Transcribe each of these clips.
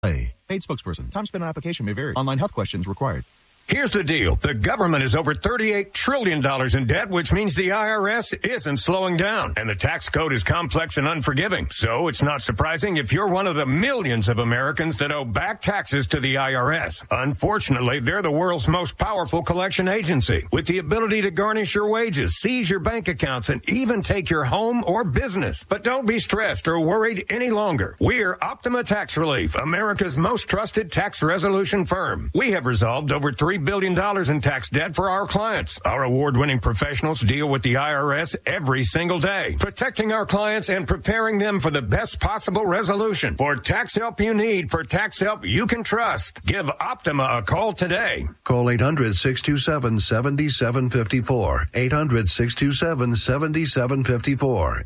Paid spokesperson. Time spent on application may vary. Online health questions required. Here's the deal. The government is over $38 trillion in debt, which means the IRS isn't slowing down. And the tax code is complex and unforgiving. So it's not surprising if you're one of the millions of Americans that owe back taxes to the IRS. Unfortunately, they're the world's most powerful collection agency, with the ability to garnish your wages, seize your bank accounts, and even take your home or business. But don't be stressed or worried any longer. We're Optima Tax Relief, America's most trusted tax resolution firm. We have resolved over $3 billion in tax debt for our clients. Our award-winning professionals deal with the IRS every single day, protecting our clients and preparing them for the best possible resolution. For tax help you need, for tax help you can trust, give Optima a call today. Call 800-627-7754. 800-627-7754.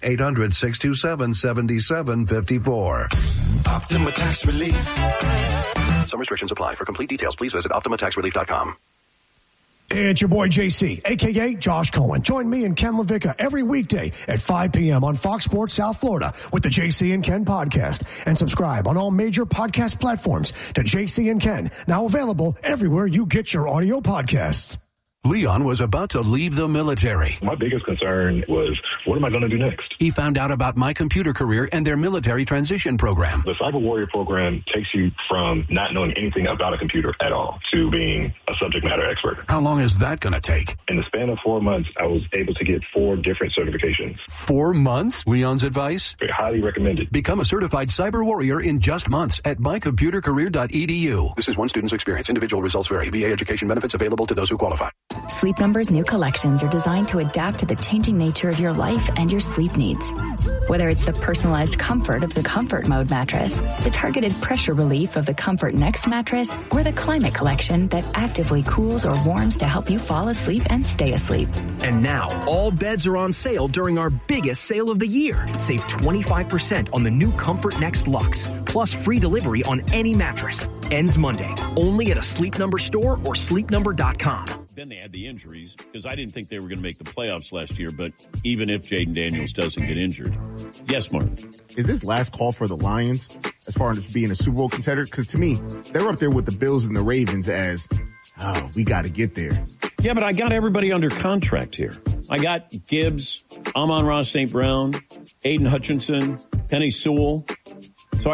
800-627-7754. Optima Tax Relief. Some restrictions apply. For complete details, please visit OptimaTaxRelief.com. It's your boy JC, a.k.a. Josh Cohen. Join me and Ken LaVicka every weekday at 5 p.m. on Fox Sports South Florida with the JC and Ken podcast. And subscribe on all major podcast platforms to JC and Ken, now available everywhere you get your audio podcasts. Leon was about to leave the military. My biggest concern was, what am I going to do next? He found out about My Computer Career and their military transition program. The Cyber Warrior program takes you from not knowing anything about a computer at all to being a subject matter expert. How long is that going to take? In the span of 4 months, I was able to get 4 different certifications. 4 months? Leon's advice? Highly recommended. Become a certified Cyber Warrior in just months at mycomputercareer.edu. This is one student's experience. Individual results vary. VA education benefits available to those who qualify. Sleep Number's new collections are designed to adapt to the changing nature of your life and your sleep needs. Whether it's the personalized comfort of the Comfort Mode mattress, the targeted pressure relief of the Comfort Next mattress, or the Climate Collection that actively cools or warms to help you fall asleep and stay asleep. And now, all beds are on sale during our biggest sale of the year. Save 25% on the new Comfort Next Luxe, plus free delivery on any mattress. Ends Monday, only at a Sleep Number store or sleepnumber.com. Then they had the injuries, because I didn't think they were going to make the playoffs last year, but even if Jaden Daniels doesn't get injured. Yes, Mark. Is this last call for the Lions as far as being a Super Bowl contender? Because to me, they're up there with the Bills and the Ravens as, oh, we got to get there. Yeah, but I got everybody under contract here. I got Gibbs, Amon-Ra St. Brown, Aiden Hutchinson, Penny Sewell. So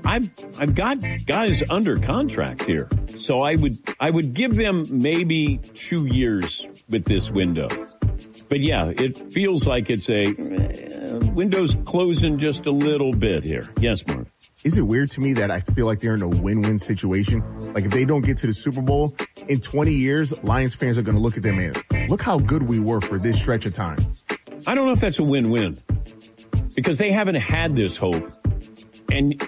I've got guys under contract here. So I would give them maybe 2 years with this window. But yeah, it feels like it's a window's closing just a little bit here. Yes, Mark. Is it weird to me that I feel like they're in a win-win situation? Like if they don't get to the Super Bowl in 20 years, Lions fans are going to look at them and look how good we were for this stretch of time. I don't know if that's a win-win, because they haven't had this hope. And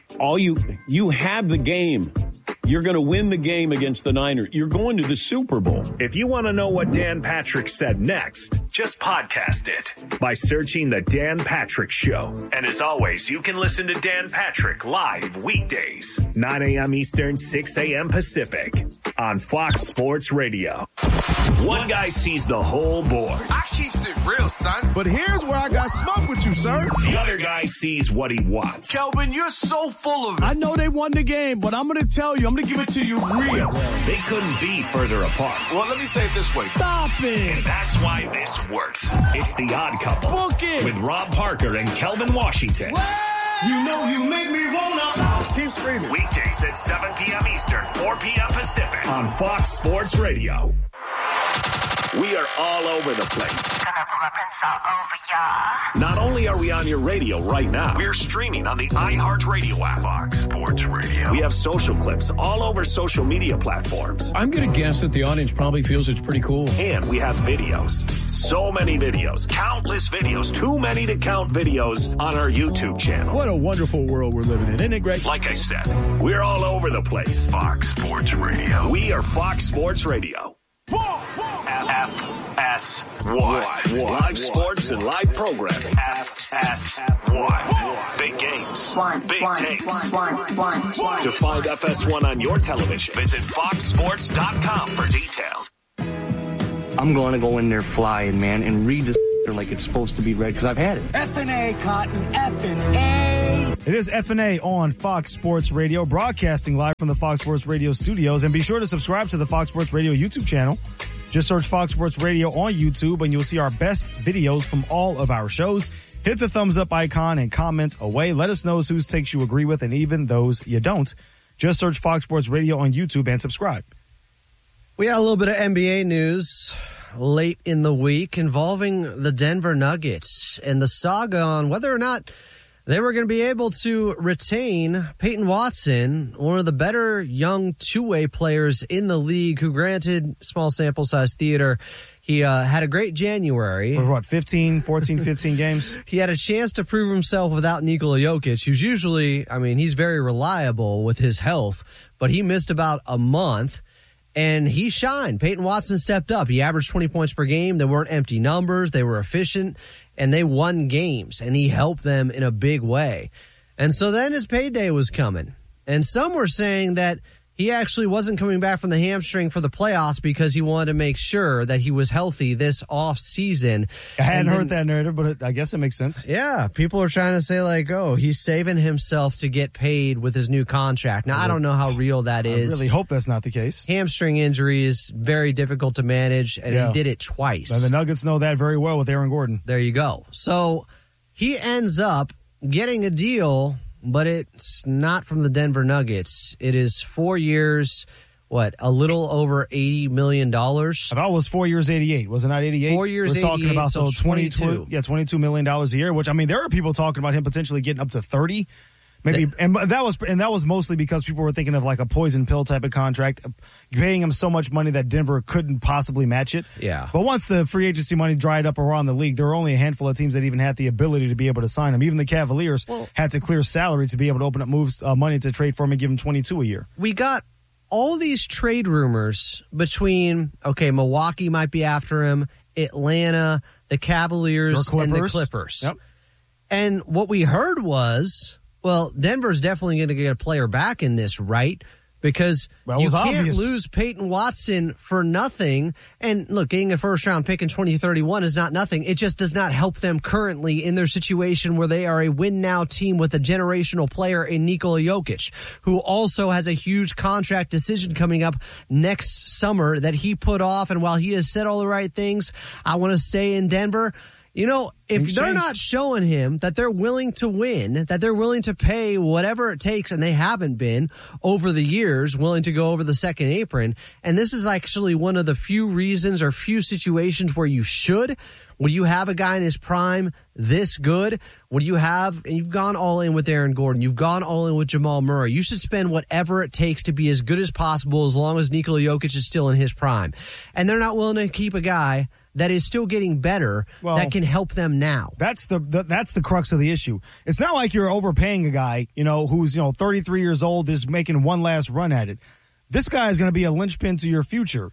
you have the game. You're going to win the game against the Niners. You're going to the Super Bowl. If you want to know what Dan Patrick said next, just podcast it by searching The Dan Patrick Show. And as always, you can listen to Dan Patrick live weekdays, 9 a.m. Eastern, 6 a.m. Pacific on Fox Sports Radio. One guy sees the whole board. I keeps it real, son. But here's where I got smoke with you, sir. The other guy sees what he wants. Kelvin, you're so full of it. I know they won the game, but I'm going to tell you, I'm going to give it to you real. They couldn't be further apart. Well, let me say it this way. Stop it. And that's why this works. It's The Odd Couple. Book it. With Rob Parker and Kelvin Washington. You know you make me wanna. Keep screaming. Weekdays at 7 p.m. Eastern, 4 p.m. Pacific on Fox Sports Radio. We are all over the place. Gonna put my prints all over y'all. Not only are we on your radio right now, we're streaming on the iHeartRadio app. Fox Sports Radio. We have social clips all over social media platforms. I'm going to guess that the audience probably feels it's pretty cool. And we have videos. So many videos. Countless videos. Too many to count videos on our YouTube channel. What a wonderful world we're living in. Isn't it great? Like I said, we're all over the place. Fox Sports Radio. We are Fox Sports Radio. FS1. Live sports and live programming. FS1. Big games. Big takes. To find FS1 on your television, visit foxsports.com for details. I'm going to go in there flying, man, and read the like it's supposed to be read because I've had it. F&A, Cotton, F&A. It is F&A on Fox Sports Radio, broadcasting live from the Fox Sports Radio studios. And be sure to subscribe to the Fox Sports Radio YouTube channel. Just search Fox Sports Radio on YouTube and you'll see our best videos from all of our shows. Hit the thumbs up icon and comment away. Let us know whose takes you agree with and even those you don't. Just search Fox Sports Radio on YouTube and subscribe. We had a little bit of NBA news late in the week involving the Denver Nuggets and the saga on whether or not they were going to be able to retain Peyton Watson, one of the better young two-way players in the league, who, granted, small sample size theater, he had a great January. What, 15 games? He had a chance to prove himself without Nikola Jokic, who's usually, he's very reliable with his health, but he missed about a month. And he shined. Peyton Watson stepped up. He averaged 20 points per game. They weren't empty numbers. They were efficient, and they won games, and he helped them in a big way. And so then his payday was coming. And some were saying that he actually wasn't coming back from the hamstring for the playoffs because he wanted to make sure that he was healthy this off season. I hadn't heard that narrative, but I guess it makes sense. Yeah, people are trying to say he's saving himself to get paid with his new contract. Now, I don't know how real that is. I really hope that's not the case. Hamstring injury is very difficult to manage, and he did it twice. And the Nuggets know that very well with Aaron Gordon. There you go. So he ends up getting a deal, but it's not from the Denver Nuggets. It is 4 years, a little over $80 million. I thought it was 4 years, 88. Was it not 88? 4 years, We're talking 88, about so 22. $22 million a year, which, there are people talking about him potentially getting up to 30. Maybe, and that was mostly because people were thinking of like a poison pill type of contract, paying him so much money that Denver couldn't possibly match it. Yeah. But once the free agency money dried up around the league, there were only a handful of teams that even had the ability to be able to sign him. Even the Cavaliers had to clear salary to be able to open up money to trade for him and give him 22 a year. We got all these trade rumors between, Milwaukee might be after him, Atlanta, the Cavaliers, and the Clippers. Yep. And what we heard was, Denver's definitely going to get a player back in this, right? Because you can't lose Peyton Watson for nothing. And look, getting a first-round pick in 2031 is not nothing. It just does not help them currently in their situation where they are a win-now team with a generational player in Nikola Jokic, who also has a huge contract decision coming up next summer that he put off. And while he has said all the right things, I want to stay in Denver. If they're not showing him that they're willing to win, that they're willing to pay whatever it takes, and they haven't been over the years willing to go over the second apron, and this is actually one of the few reasons or few situations where you should. Would you have a guy in his prime this good? Would you have, and you've gone all in with Aaron Gordon, you've gone all in with Jamal Murray. You should spend whatever it takes to be as good as possible as long as Nikola Jokic is still in his prime. And they're not willing to keep a guy that is still getting better, that can help them now. That's the crux of the issue. It's not like you're overpaying a guy, who's 33 years old, is making one last run at it. This guy is going to be a linchpin to your future.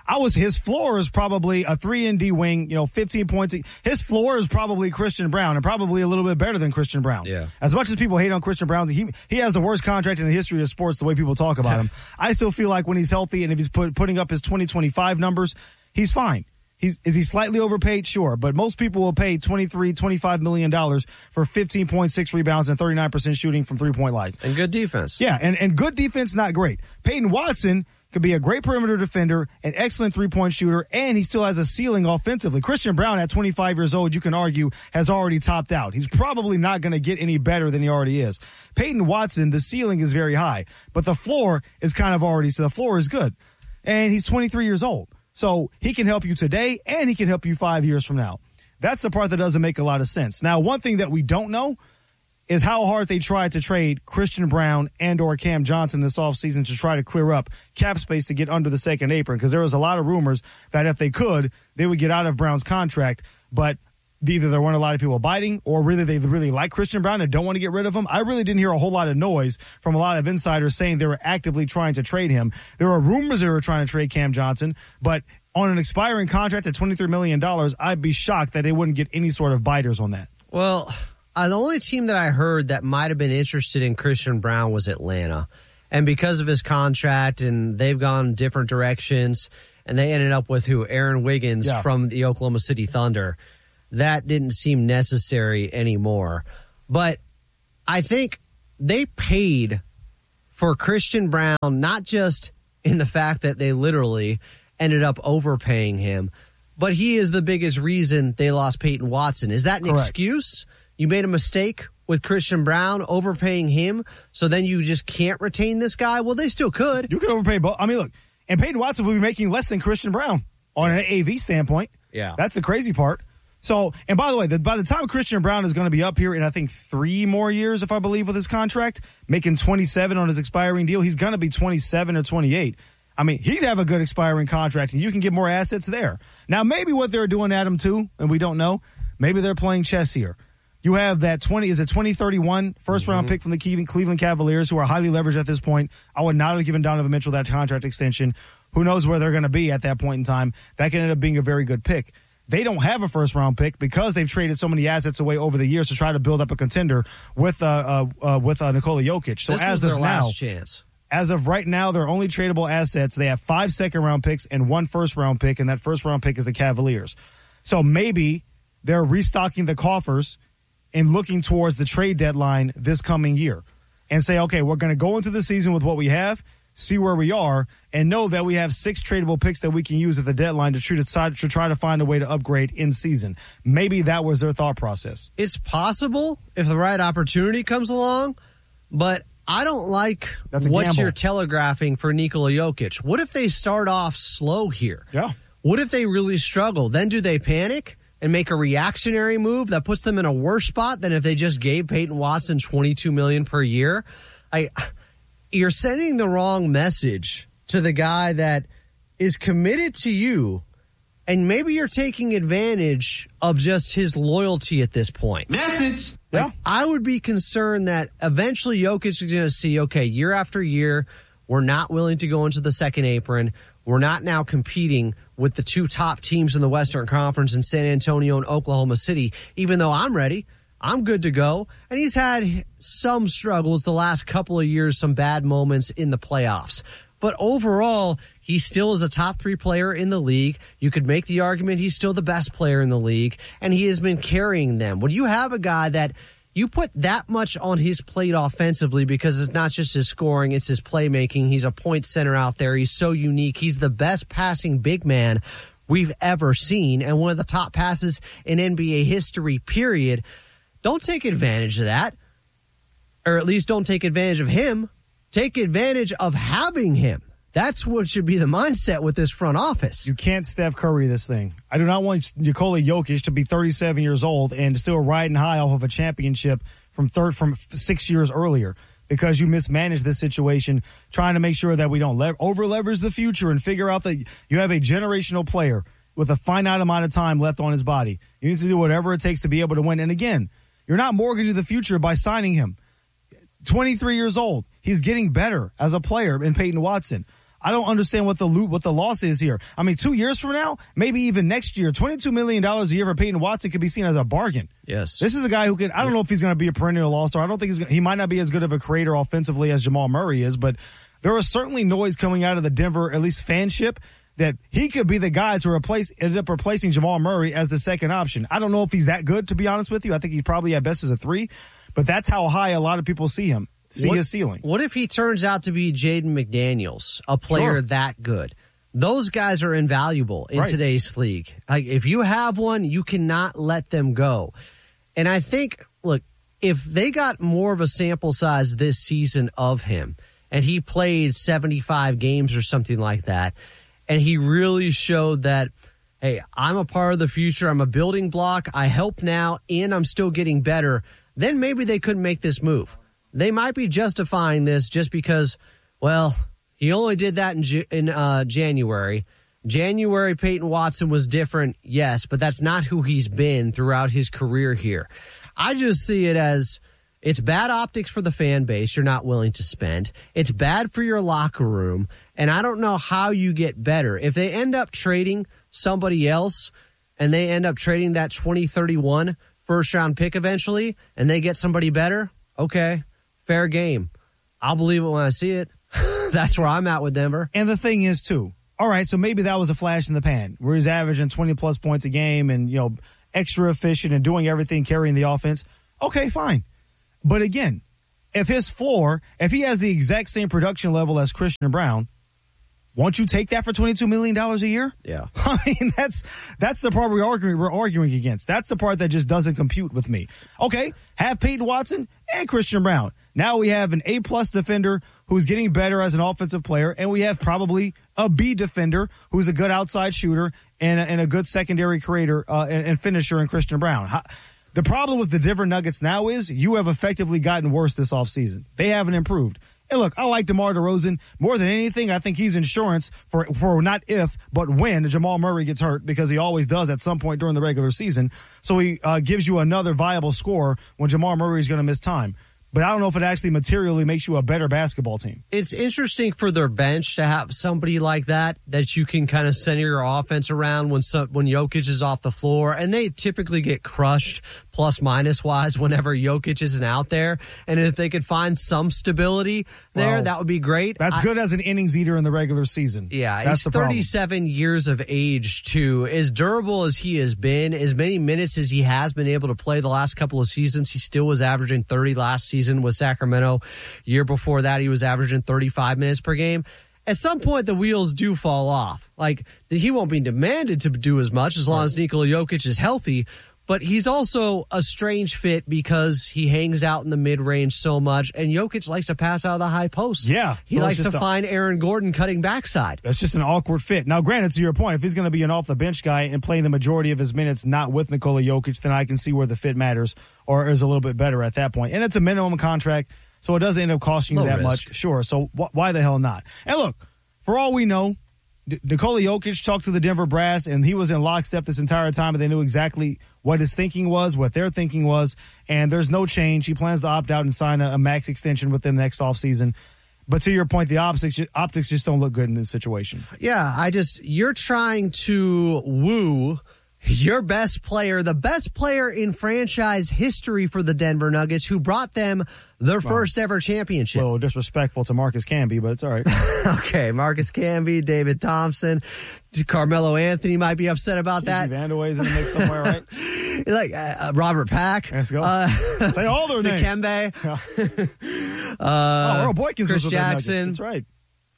His floor is probably a 3-and-D wing, 15 points. His floor is probably Christian Braun, and probably a little bit better than Christian Braun. Yeah. As much as people hate on Christian Braun, he has the worst contract in the history of sports, the way people talk about him. I still feel like when he's healthy and if he's putting up his 2025 numbers, he's fine. Is he slightly overpaid? Sure. But most people will pay $25 million for 15.6 rebounds and 39% shooting from three-point lines. And good defense. Yeah, and good defense, not great. Peyton Watson could be a great perimeter defender, an excellent three-point shooter, and he still has a ceiling offensively. Christian Braun, at 25 years old, you can argue, has already topped out. He's probably not going to get any better than he already is. Peyton Watson, the ceiling is very high, but the floor is so the floor is good. And he's 23 years old. So he can help you today, and he can help you 5 years from now. That's the part that doesn't make a lot of sense. Now, one thing that we don't know is how hard they tried to trade Christian Braun and or Cam Johnson this offseason to try to clear up cap space to get under the second apron, because there was a lot of rumors that if they could, they would get out of Braun's contract, but either there weren't a lot of people biting, or really they really like Christian Braun and don't want to get rid of him. I really didn't hear a whole lot of noise from a lot of insiders saying they were actively trying to trade him. There were rumors they were trying to trade Cam Johnson, but on an expiring contract at $23 million, I'd be shocked that they wouldn't get any sort of biters on that. Well, the only team that I heard that might have been interested in Christian Braun was Atlanta. And because of his contract, and they've gone different directions, and they ended up with Aaron Wiggins from the Oklahoma City Thunder. that didn't seem necessary anymore. But I think they paid for Christian Braun, not just in the fact that they literally ended up overpaying him, but he is the biggest reason they lost Peyton Watson. Is that an excuse? You made a mistake with Christian Braun, overpaying him, so then you just can't retain this guy? Well, they still could. You could overpay both. I mean, look, and Peyton Watson will be making less than Christian Braun on an AAV standpoint. Yeah. That's the crazy part. So, and by the way, by the time Christian Braun is going to be up here in, I think, 3 more years, if I believe, with his contract, making 27 on his expiring deal, he's going to be 27 or 28. I mean, he'd have a good expiring contract, and you can get more assets there. Now, maybe what they're doing, Adam, too, and we don't know, maybe they're playing chess here. You have that 2031 first-round pick from the Cleveland Cavaliers, who are highly leveraged at this point. I would not have given Donovan Mitchell that contract extension. Who knows where they're going to be at that point in time. That can end up being a very good pick. They don't have a first-round pick because they've traded so many assets away over the years to try to build up a contender with Nikola Jokic. So this as was of their now, last chance. As of right now, their only tradable assets, they have 5 second-round picks and 1 first-round pick, and that first-round pick is the Cavaliers. So maybe they're restocking the coffers and looking towards the trade deadline this coming year and say, okay, we're going to go into the season with what we have, see where we are, and know that we have 6 tradable picks that we can use at the deadline to try to find a way to upgrade in season. Maybe that was their thought process. It's possible if the right opportunity comes along, but I don't like what you're telegraphing for Nikola Jokic. What if they start off slow here? Yeah. What if they really struggle? Then do they panic and make a reactionary move that puts them in a worse spot than if they just gave Peyton Watson $22 million per year? You're sending the wrong message to the guy that is committed to you, and maybe you're taking advantage of just his loyalty at this point. Message. Yeah. I would be concerned that eventually Jokic is going to see, okay, year after year, we're not willing to go into the second apron. We're not now competing with the 2 top teams in the Western Conference in San Antonio and Oklahoma City, even though I'm ready. I'm good to go. And he's had some struggles the last couple of years, some bad moments in the playoffs. But overall, he still is a top 3 player in the league. You could make the argument he's still the best player in the league, and he has been carrying them. When you have a guy that you put that much on his plate offensively, because it's not just his scoring, it's his playmaking. He's a point center out there. He's so unique. He's the best passing big man we've ever seen, and one of the top passes in NBA history, period. Don't take advantage of that, or at least don't take advantage of him. Take advantage of having him. That's what should be the mindset with this front office. You can't Steph Curry this thing. I do not want Nikola Jokic to be 37 years old and still riding high off of a championship from 6 years earlier, because you mismanaged this situation, trying to make sure that we don't over-leverage the future and figure out that you have a generational player with a finite amount of time left on his body. You need to do whatever it takes to be able to win. And again, you're not mortgaging the future by signing him. 23 years old. He's getting better as a player in Peyton Watson. I don't understand what the loss is here. I mean, 2 years from now, maybe even next year, $22 million a year for Peyton Watson could be seen as a bargain. Yes. This is a guy who I don't know if he's going to be a perennial all-star. I don't think he might not be as good of a creator offensively as Jamal Murray is, but there was certainly noise coming out of the Denver, at least fanship, that he could be the guy to ended up replacing Jamal Murray as the second option. I don't know if he's that good, to be honest with you. I think he's probably at best as a 3, but that's how high a lot of people see him. His ceiling. What if he turns out to be Jaden McDaniels, a player that good? Those guys are invaluable in today's league. Like, if you have one, you cannot let them go. And I think, look, if they got more of a sample size this season of him, and he played 75 games or something like that, and he really showed that, hey, I'm a part of the future, I'm a building block, I help now, and I'm still getting better, then maybe they couldn't make this move. They might be justifying this just because, well, he only did that in January. January, Peyton Watson was different, yes, but that's not who he's been throughout his career here. I just see it as it's bad optics for the fan base you're not willing to spend. It's bad for your locker room, and I don't know how you get better. If they end up trading somebody else and they end up trading that 2031 first-round pick eventually and they get somebody better, okay. Fair game. I'll believe it when I see it. That's where I'm at with Denver. And the thing is, too, all right, so maybe that was a flash in the pan where he's averaging 20-plus points a game and, extra efficient and doing everything, carrying the offense, okay, fine. But again, if his floor, if he has the exact same production level as Christian Braun, won't you take that for $22 million a year? Yeah. I mean, that's the part we're arguing against. That's the part that just doesn't compute with me. Okay, have Peyton Watson and Christian Braun. Now we have an A-plus defender who's getting better as an offensive player, and we have probably a B defender who's a good outside shooter and a good secondary creator and finisher in Christian Braun. The problem with the Denver Nuggets now is you have effectively gotten worse this offseason. They haven't improved. And look, I like DeMar DeRozan more than anything. I think he's insurance for not if, but when Jamal Murray gets hurt, because he always does at some point during the regular season. So he gives you another viable scorer when Jamal Murray is going to miss time. But I don't know if it actually materially makes you a better basketball team. It's interesting for their bench to have somebody like that you can kind of center your offense around when Jokic is off the floor. And they typically get crushed plus-minus wise whenever Jokic isn't out there. And if they could find some stability there, that would be great. That's good as an innings eater in the regular season. Yeah, that's he's 37 years of age, too. As durable as he has been, as many minutes as he has been able to play the last couple of seasons, he still was averaging 30 last season with Sacramento. Year before that, he was averaging 35 minutes per game. At some point, the wheels do fall off. Like, he won't be demanded to do as much as long as Nikola Jokic is healthy. But he's also a strange fit because he hangs out in the mid-range so much, and Jokic likes to pass out of the high post. Yeah. He likes to find Aaron Gordon cutting backside. That's just an awkward fit. Now, granted, to your point, if he's going to be an off-the-bench guy and playing the majority of his minutes not with Nikola Jokic, then I can see where the fit matters or is a little bit better at that point. And it's a minimum contract, so it doesn't end up costing you that much. Sure, so why the hell not? And look, for all we know, Nikola Jokic talked to the Denver Brass, and he was in lockstep this entire time, and they knew exactly what his thinking was, what their thinking was, and there's no change. He plans to opt out and sign a max extension with them next offseason. But to your point, the optics just don't look good in this situation. Yeah, you're trying to woo your best player, the best player in franchise history for the Denver Nuggets, who brought them their first ever championship. A little disrespectful to Marcus Camby, but it's all right. Okay, Marcus Camby, David Thompson, Carmelo Anthony might be upset about that. Vandeway's in the mix somewhere, right? Like Robert Pack. Let's go. Say all their names. Dikembe. Earl Boykins Chris was with Jackson. That's right.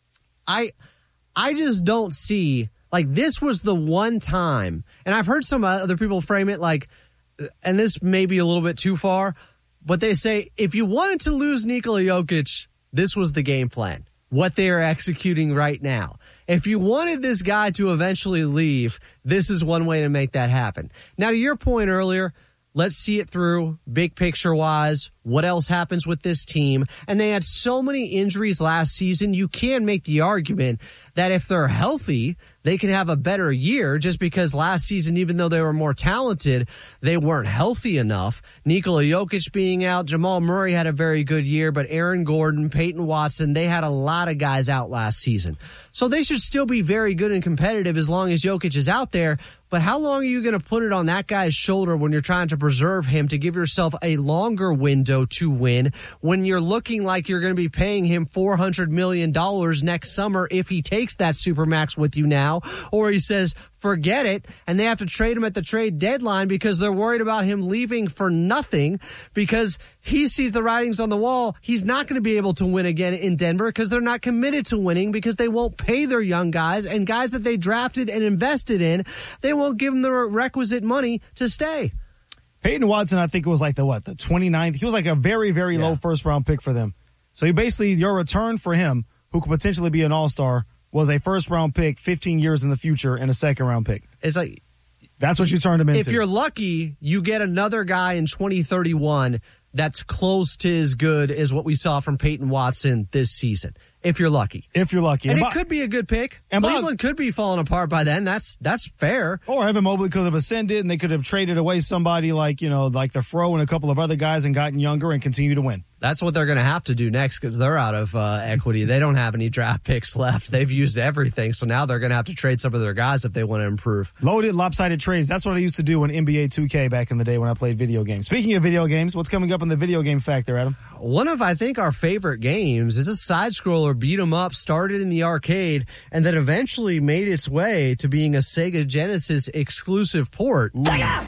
I just don't see, like, this was the one time, and I've heard some other people frame it like, and this may be a little bit too far, but they say if you wanted to lose Nikola Jokic, this was the game plan, what they are executing right now. If you wanted this guy to eventually leave, this is one way to make that happen. Now, to your point earlier, let's see it through, big picture-wise, what else happens with this team. And they had so many injuries last season, you can make the argument that if they're healthy, they can have a better year, just because last season, even though they were more talented, they weren't healthy enough. Nikola Jokic being out, Jamal Murray had a very good year, but Aaron Gordon, Peyton Watson, they had a lot of guys out last season. So they should still be very good and competitive as long as Jokic is out there. But how long are you going to put it on that guy's shoulder when you're trying to preserve him to give yourself a longer window to win, when you're looking like you're going to be paying him $400 million next summer if he takes that Supermax with you now, or he says, forget it, and they have to trade him at the trade deadline because they're worried about him leaving for nothing because he sees the writings on the wall. He's not going to be able to win again in Denver because they're not committed to winning, because they won't pay their young guys, and guys that they drafted and invested in, they won't give them the requisite money to stay. Peyton Watson, I think it was like the 29th. He was like a very, very low first-round pick for them. So your return for him, who could potentially be an all-star, was a first-round pick 15 years in the future and a second-round pick. It's like, that's what you turned him into. If you're lucky, you get another guy in 2031 that's close to as good as what we saw from Peyton Watson this season. If you're lucky. And it could be a good pick. And Cleveland could be falling apart by then. That's fair. Or Evan Mobley could have ascended, and they could have traded away somebody like the Fro and a couple of other guys and gotten younger and continue to win. That's what they're going to have to do next, because they're out of equity. They don't have any draft picks left. They've used everything, so now they're going to have to trade some of their guys if they want to improve. Loaded, lopsided trades. That's what I used to do in NBA 2K back in the day when I played video games. Speaking of video games, what's coming up in the video game factor, Adam? One of, I think, our favorite games. It's a side-scroller, beat 'em up, started in the arcade, and then eventually made its way to being a Sega Genesis exclusive port.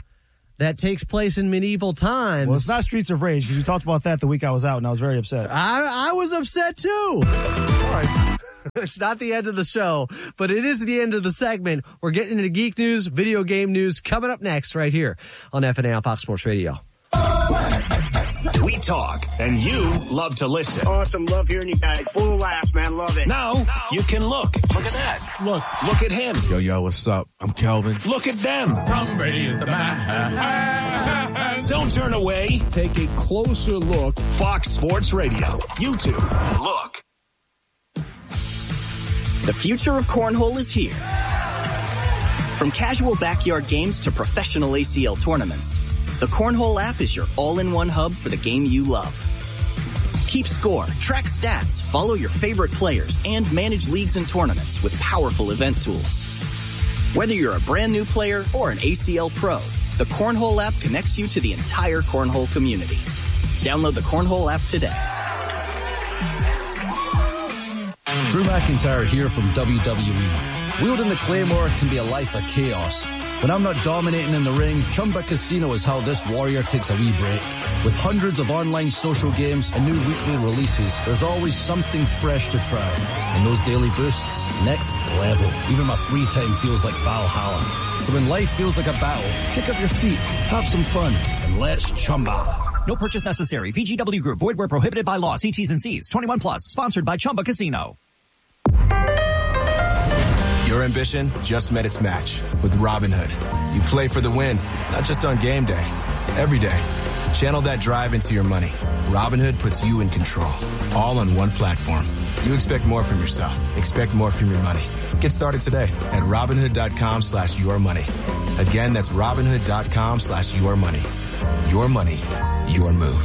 that takes place in medieval times. Well, it's not Streets of Rage, because we talked about that the week I was out, and I was very upset. I was upset, too. All right. It's not the end of the show, but it is the end of the segment. We're getting into geek news, video game news, coming up next right here on FNA on Fox Sports Radio. We talk, and you love to listen. Awesome. Love hearing you guys. Full of laughs, man. Love it. Now, you can look. Look at that. Look at him. Yo, what's up? I'm Kelvin. Look at them. Tom Brady is the man. Don't turn away. Take a closer look. Fox Sports Radio. YouTube. Look. The future of cornhole is here. From casual backyard games to professional ACL tournaments, the Cornhole app is your all-in-one hub for the game you love. Keep score, track stats, follow your favorite players, and manage leagues and tournaments with powerful event tools. Whether you're a brand new player or an ACL pro, the Cornhole app connects you to the entire cornhole community. Download the Cornhole app today. Drew McIntyre here from WWE. Wielding the Claymore can be a life of chaos. When I'm not dominating in the ring, Chumba Casino is how this warrior takes a wee break. With hundreds of online social games and new weekly releases, there's always something fresh to try. And those daily boosts, next level. Even my free time feels like Valhalla. So when life feels like a battle, kick up your feet, have some fun, and let's Chumba. No purchase necessary. VGW Group. Void where prohibited by law. See T's and C's. 21 plus. Sponsored by Chumba Casino. Your ambition just met its match with Robinhood. You play for the win, not just on game day, every day. Channel that drive into your money. Robinhood puts you in control, all on one platform. You expect more from yourself. Expect more from your money. Get started today at Robinhood.com/yourmoney. Again, that's Robinhood.com/yourmoney. Your money, your move.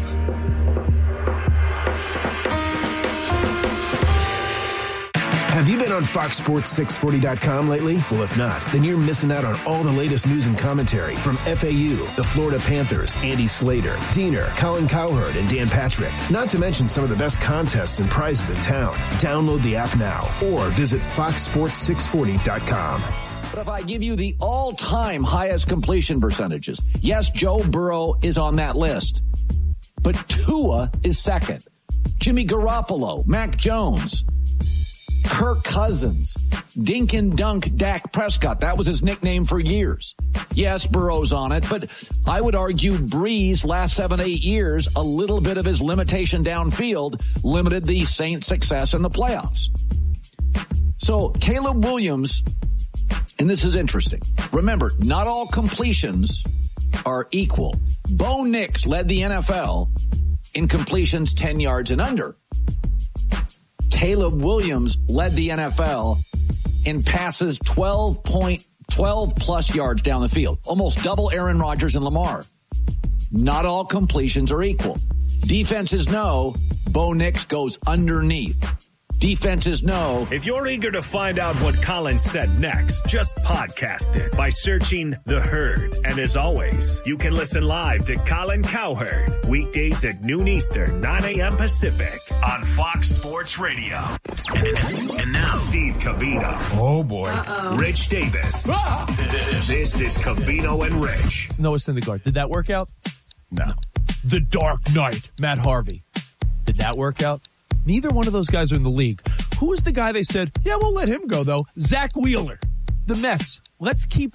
Have you been on FoxSports640.com lately? Well, if not, then you're missing out on all the latest news and commentary from FAU, the Florida Panthers, Andy Slater, Diener, Colin Cowherd, and Dan Patrick. Not to mention some of the best contests and prizes in town. Download the app now or visit FoxSports640.com. But if I give you the all-time highest completion percentages, yes, Joe Burrow is on that list, but Tua is second. Jimmy Garoppolo, Mac Jones, Kirk Cousins, Dink and Dunk Dak Prescott. That was his nickname for years. Yes, Burrow's on it, but I would argue Breeze last 7-8 years, a little bit of his limitation downfield limited the Saints' success in the playoffs. So Caleb Williams, and this is interesting. Remember, not all completions are equal. Bo Nix led the NFL in completions 10 yards and under. Caleb Williams led the NFL in passes 12 plus yards down the field. Almost double Aaron Rodgers and Lamar. Not all completions are equal. Defenses know Bo Nix goes underneath. Defenses know. If you're eager to find out what Colin said next, just podcast it by searching The Herd. And as always, you can listen live to Colin Cowherd weekdays at noon Eastern, 9 a.m. Pacific on Fox Sports Radio. And now, Steve Covino. Oh, boy. Rich Davis. This is Covino and Rich. Noah Syndergaard. Did that work out? No. The Dark Knight, Matt Harvey. Did that work out? Neither one of those guys are in the league. Who was the guy they said, yeah, we'll let him go, though? Zach Wheeler. The Mets. Let's keep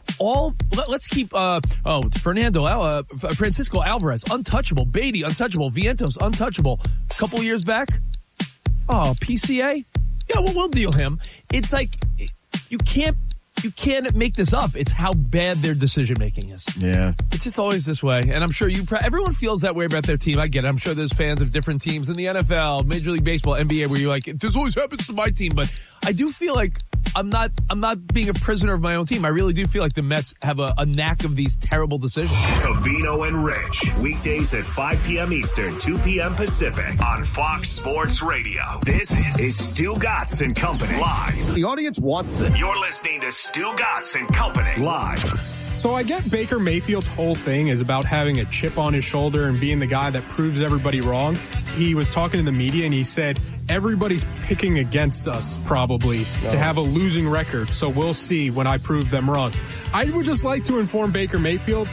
Francisco Alvarez, untouchable. Beatty, untouchable. Vientos, untouchable. A couple years back, PCA? Yeah, well, we'll deal him. It's like, you can't make this up. It's how bad their decision-making is. Yeah. It's just always this way. And I'm sure everyone feels that way about their team. I get it. I'm sure there's fans of different teams in the NFL, Major League Baseball, NBA, where you're like, this always happens to my team. But I do feel like I'm not being a prisoner of my own team. I really do feel like the Mets have a knack of these terrible decisions. Covino and Rich. Weekdays at 5 p.m. Eastern, 2 p.m. Pacific on Fox Sports Radio. This is Stu Gatz and Company live. The audience wants this. You're listening to Stu Gatz and Company live. So I get Baker Mayfield's whole thing is about having a chip on his shoulder and being the guy that proves everybody wrong. He was talking to the media and he said, everybody's picking against us probably to have a losing record. So we'll see when I prove them wrong. I would just like to inform Baker Mayfield,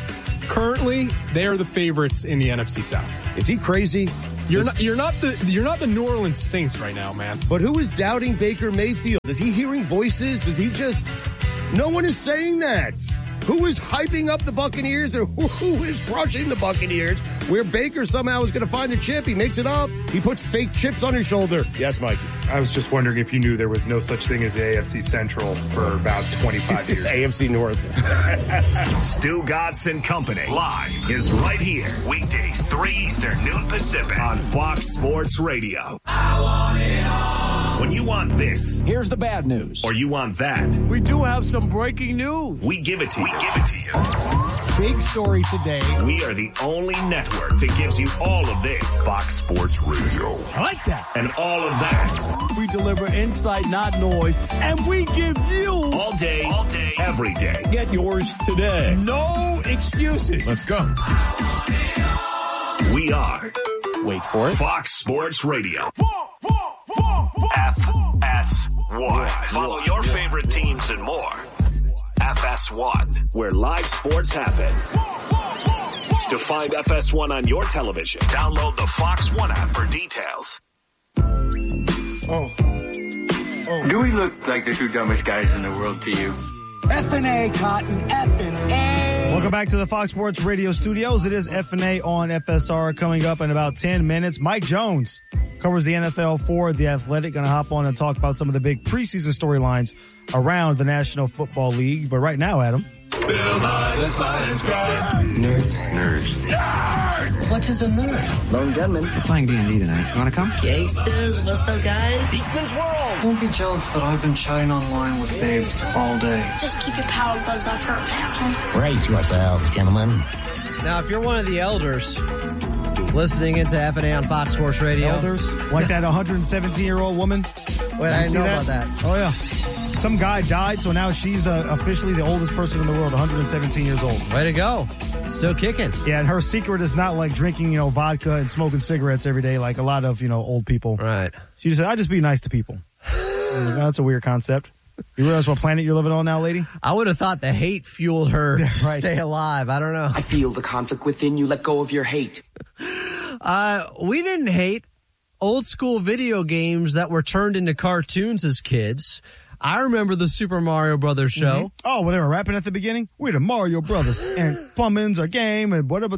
Currently, they are the favorites in the NFC South. Is he crazy? You're not the New Orleans Saints right now, man. But who is doubting Baker Mayfield? Is he hearing voices? Does he just... No one is saying that. Who is hyping up the Buccaneers or who is crushing the Buccaneers? Where Baker somehow is going to find the chip. He makes it up. He puts fake chips on his shoulder. Yes, Mikey. I was just wondering if you knew there was no such thing as the AFC Central for about 25 years. AFC North. Stu Godson Company live is right here. Weekdays, 3 Eastern, noon Pacific on Fox Sports Radio. I want it all. When you want this, here's the bad news. Or you want that, we do have some breaking news. We give it to you. Big story today. We are the only network that gives you all of this. Fox Sports Radio. I like that. And all of that. We deliver insight, not noise. And we give you all day, every day. Get yours today. No excuses. Let's go. We are. Wait for it. Fox Sports Radio. FS1. Follow your favorite teams and more. FS1, where live sports happen. To find FS1 on your television, download the Fox One app for details. Do we look like the two dumbest guys in the world to you? F&A, Cotton, F&A. Welcome back to the Fox Sports Radio studios. It is F&A on FSR coming up in about 10 minutes. Mike Jones covers the NFL for The Athletic. Going to hop on and talk about some of the big preseason storylines around the National Football League. But right now, Adam. Nerds. What is a nerd? Lone gunman. We're playing D&D tonight. You want to come? Gangsters, what's up, guys? Deepman's World. Don't be jealous that I've been chatting online with babes all day. Just keep your power gloves off her, pal. Brace yourselves, gentlemen. Now, if you're one of the elders listening into F&A on Fox Sports Radio. Elders? Like that 117-year-old woman? Wait, I didn't know about that. Oh, yeah. Some guy died, so now she's officially the oldest person in the world, 117 years old. Way to go. Still kicking. Yeah, and her secret is not like drinking, vodka and smoking cigarettes every day like a lot of, old people. Right. She just said, I just be nice to people. That's a weird concept. You realize what planet you're living on now, lady? I would have thought the hate fueled her to stay alive. I don't know. I feel the conflict within you. Let go of your hate. We didn't hate old school video games that were turned into cartoons as kids. I remember the Super Mario Brothers show. Mm-hmm. Oh, well, they were rapping at the beginning? We're the Mario Brothers, and plumbing's our game, and whatever.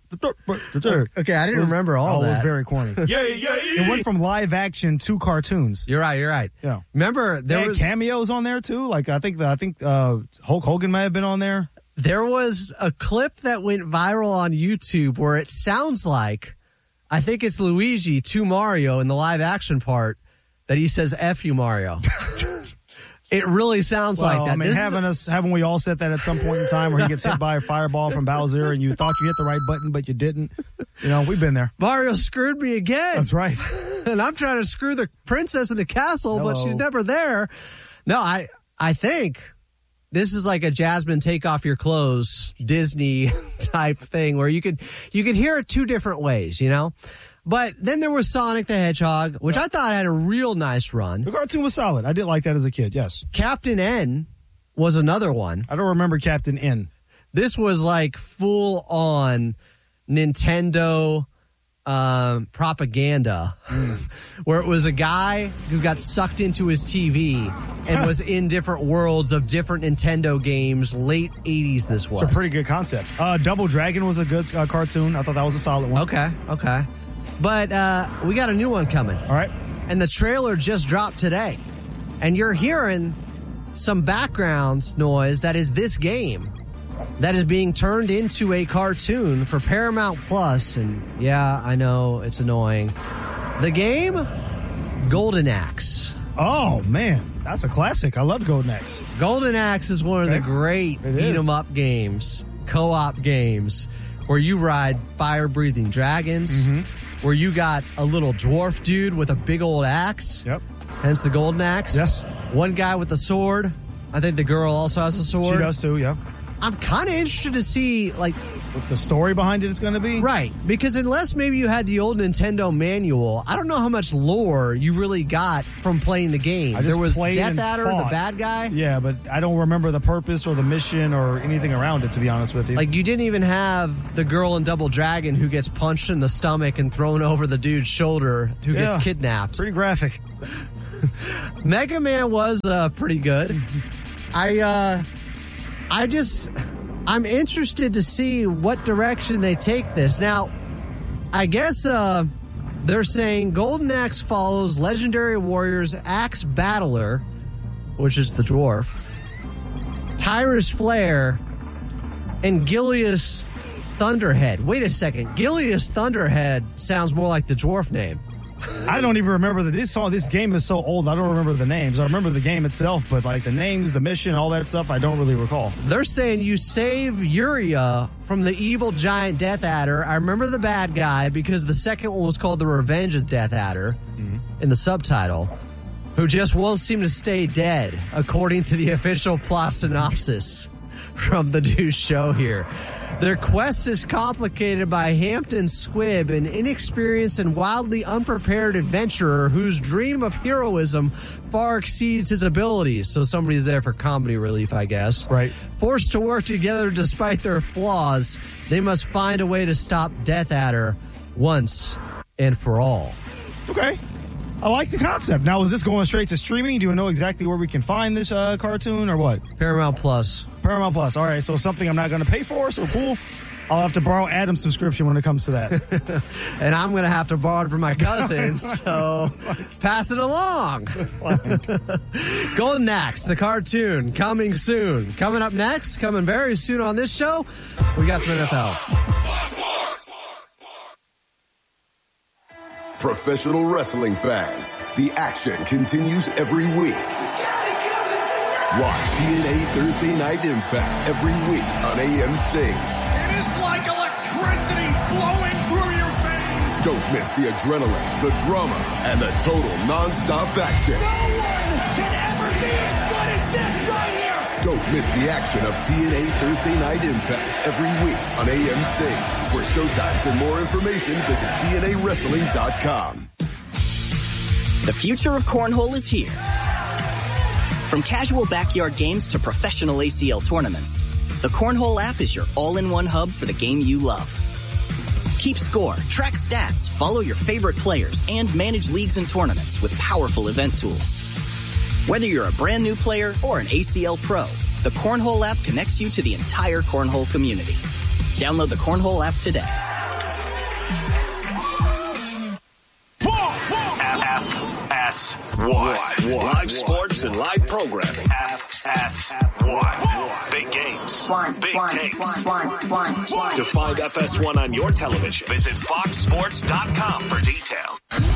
Okay, I didn't remember all that. It was very corny. Yeah. It went from live action to cartoons. You're right. Yeah. Remember, there was cameos on there, too. Like, I think Hulk Hogan might have been on there. There was a clip that went viral on YouTube where it sounds like, I think it's Luigi to Mario in the live action part, that he says, F you, Mario. It really sounds like that. I mean, haven't we all said that at some point in time where he gets hit by a fireball from Bowser and you thought you hit the right button, but you didn't? We've been there. Mario screwed me again. That's right. And I'm trying to screw the princess in the castle, but she's never there. No, I think this is like a Jasmine take off your clothes Disney type thing where you could hear it two different ways, But then there was Sonic the Hedgehog, which I thought had a real nice run. The cartoon was solid. I did like that as a kid, yes. Captain N was another one. I don't remember Captain N. This was like full on Nintendo propaganda, where it was a guy who got sucked into his TV and was in different worlds of different Nintendo games. Late 80s this was. It's a pretty good concept. Double Dragon was a good cartoon. I thought that was a solid one. Okay. But we got a new one coming. All right. And the trailer just dropped today. And you're hearing some background noise that is this game that is being turned into a cartoon for Paramount Plus. And yeah, I know it's annoying. The game, Golden Axe. Oh, man. That's a classic. I love Golden Axe. Golden Axe is one of the great beat-em-up games, co-op games, where you ride fire-breathing dragons, where you got a little dwarf dude with a big old axe. Yep. Hence the Golden Axe. Yes. One guy with a sword. I think the girl also has a sword. She does too, yeah. I'm kind of interested to see, like, what the story behind it is going to be. Right, because unless maybe you had the old Nintendo manual, I don't know how much lore you really got from playing the game. There was Death Adder, the bad guy. Yeah, but I don't remember the purpose or the mission or anything around it, to be honest with you. Like, you didn't even have the girl in Double Dragon who gets punched in the stomach and thrown over the dude's shoulder who gets kidnapped. Pretty graphic. Mega Man was pretty good. I'm interested to see what direction they take this. Now, I guess they're saying Golden Axe follows Legendary Warriors Axe Battler, which is the dwarf, Tyrus Flare, and Gilius Thunderhead. Wait a second. Gilius Thunderhead sounds more like the dwarf name. I don't even remember this game is so old. I don't remember the names. I remember the game itself, but like the names, the mission, all that stuff, I don't really recall. They're saying you save Uria from the evil giant Death Adder. I remember the bad guy because the second one was called The Revenge of Death Adder in the subtitle, who just won't seem to stay dead, according to the official plot synopsis from the new show here. Their quest is complicated by Hampton Squibb, an inexperienced and wildly unprepared adventurer whose dream of heroism far exceeds his abilities. So somebody's there for comedy relief, I guess. Right. Forced to work together despite their flaws, they must find a way to stop Death Adder once and for all. Okay. I like the concept. Now, is this going straight to streaming? Do you know exactly where we can find this cartoon or what? Paramount Plus. Paramount Plus. All right, so something I'm not going to pay for, so cool. I'll have to borrow Adam's subscription when it comes to that. And I'm going to have to borrow it from my cousins, so pass it along. Golden Axe, the cartoon, coming soon. Coming up next, coming very soon on this show, we got some NFL. Professional wrestling fans, the action continues every week. Watch TNA Thursday Night Impact every week on AMC. It is like electricity flowing through your veins. Don't miss the adrenaline, the drama, and the total non-stop action. No one can ever be as good as this right here. Don't miss the action of TNA Thursday Night Impact every week on AMC. For showtimes and more information, visit TNAWrestling.com. The future of cornhole is here. From casual backyard games to professional ACL tournaments, the Cornhole app is your all-in-one hub for the game you love. Keep score, track stats, follow your favorite players, and manage leagues and tournaments with powerful event tools. Whether you're a brand new player or an ACL pro, the Cornhole app connects you to the entire cornhole community. Download the Cornhole app today. FS1. Live sports and live programming. FS1. Big games. Big takes. To find FS1 on your television, visit foxsports.com for details.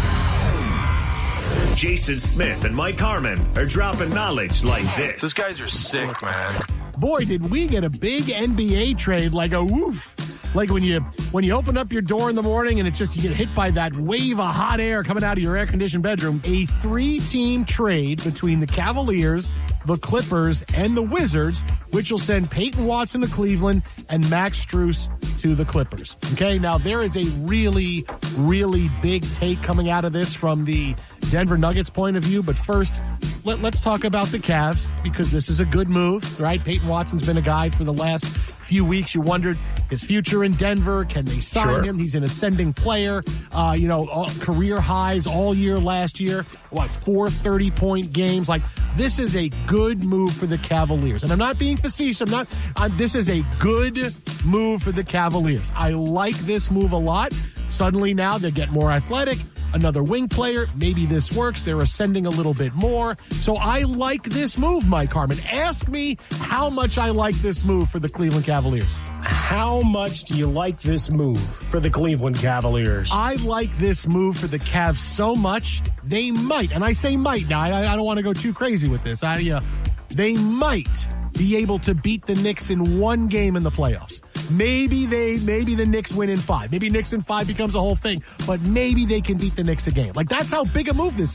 Jason Smith and Mike Harmon are dropping knowledge like this. Those guys are sick, man. Boy, did we get a big NBA trade, like a woof. Like when you open up your door in the morning and it's just you get hit by that wave of hot air coming out of your air-conditioned bedroom. A 3-team trade between the Cavaliers, the Clippers, and the Wizards, which will send Peyton Watson to Cleveland and Max Strus to the Clippers. Okay, now there is a really, really big take coming out of this from the Denver Nuggets point of view. But first, let's talk about the Cavs, because this is a good move, right? Peyton Watson's been a guy for the last few weeks. You wondered his future in Denver. Can they sign him? He's an ascending player. Career highs all year last year. 4 30-point games. Like, this is a good move for the Cavaliers. And I'm not being facetious. This is a good move for the Cavaliers. I like this move a lot. Suddenly now they get more athletic. Another wing player. Maybe this works. They're ascending a little bit more. So I like this move, Mike Harmon. Ask me how much I like this move for the Cleveland Cavaliers. How much do you like this move for the Cleveland Cavaliers? I like this move for the Cavs so much, they might, and I say might now, I don't want to go too crazy with this. They might be able to beat the Knicks in one game in the playoffs. Maybe the Knicks win in 5. Maybe Knicks in 5 becomes a whole thing, but maybe they can beat the Knicks a game. Like, that's how big a move this is.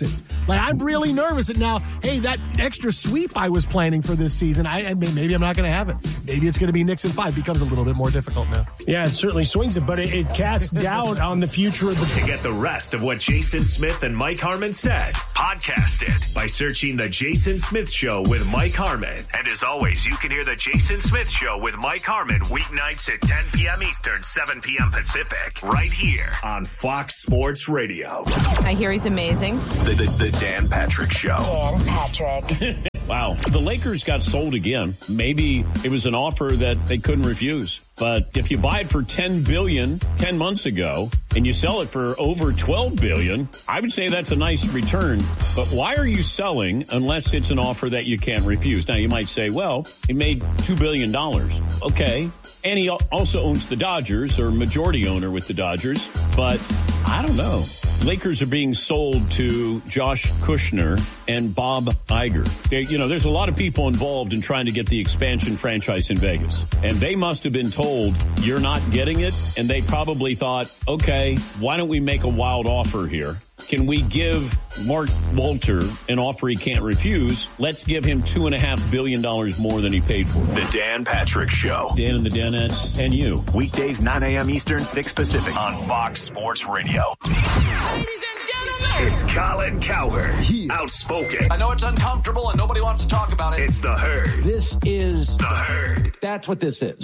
Like, I'm really nervous that now, hey, that extra sweep I was planning for this season, maybe I'm not going to have it. Maybe it's going to be Knicks in 5. Becomes a little bit more difficult now. Yeah, it certainly swings it, but it casts doubt on the future of the... To get the rest of what Jason Smith and Mike Harmon said, podcast it by searching The Jason Smith Show with Mike Harmon. And as always, you can hear The Jason Smith Show with Mike Harmon weeknights at 10 p.m. Eastern, 7 p.m. Pacific, right here on Fox Sports Radio. I hear he's amazing. The Dan Patrick Show. Dan Patrick. Wow. The Lakers got sold again. Maybe it was an offer that they couldn't refuse. But if you buy it for $10 billion 10 months ago and you sell it for over $12 billion, I would say that's a nice return. But why are you selling unless it's an offer that you can't refuse? Now, you might say, well, he made $2 billion. Okay. And he also owns the Dodgers, or majority owner with the Dodgers. But I don't know. Lakers are being sold to Josh Kushner and Bob Iger. There's a lot of people involved in trying to get the expansion franchise in Vegas. And they must have been told, you're not getting it. And they probably thought, okay, why don't we make a wild offer here? Can we give Mark Walter an offer he can't refuse? Let's give him $2.5 billion more than he paid for. The Dan Patrick Show. Dan and the Danettes and you. Weekdays, 9 a.m. Eastern, 6 Pacific on Fox Sports Radio. Ladies and gentlemen, it's Colin Cowherd. Outspoken. I know it's uncomfortable and nobody wants to talk about it. It's the Herd. This is the Herd. That's what this is.